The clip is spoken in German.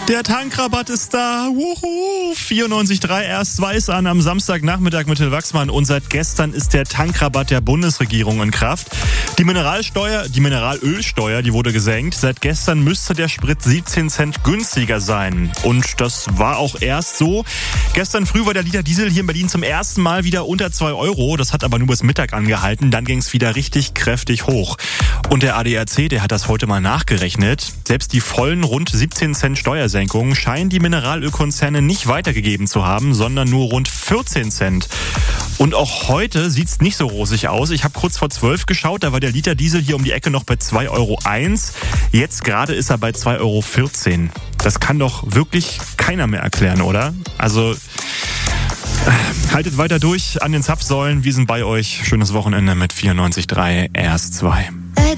Der Tankrabatt ist da. 94.3 erst weiß an am Samstagnachmittag mit Till Wachsmann. Und seit gestern ist der Tankrabatt der Bundesregierung in Kraft. Die Mineralölsteuer, die wurde gesenkt. Seit gestern müsste der Sprit 17 Cent günstiger sein. Und das war auch erst so. Gestern früh war der Liter Diesel hier in Berlin zum ersten Mal wieder unter 2 Euro. Das hat aber nur bis Mittag angehalten. Dann ging es wieder richtig kräftig hoch. Und der ADAC, der hat das heute mal nachgerechnet. Selbst die vollen rund 17 Cent Steuersenkung scheinen die Mineralölkonzerne nicht weitergegeben zu haben, sondern nur rund 14 Cent. Und auch heute sieht's nicht so rosig aus. Ich habe kurz vor 12 geschaut, da war der Liter Diesel hier um die Ecke noch bei 2,01 Euro. Jetzt gerade ist er bei 2,14 Euro. Das kann doch wirklich keiner mehr erklären, oder? Also haltet weiter durch an den Zapfsäulen. Wir sind bei euch. Schönes Wochenende mit 94.3 RS2.